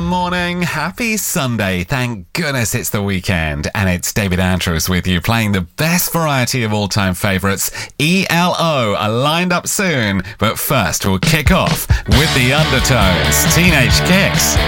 morning. Happy Sunday. Thank goodness it's the weekend. And it's David Andrews with you playing the best variety of all-time favourites. ELO are lined up soon. But first, we'll kick off with the Undertones. Teenage Kicks.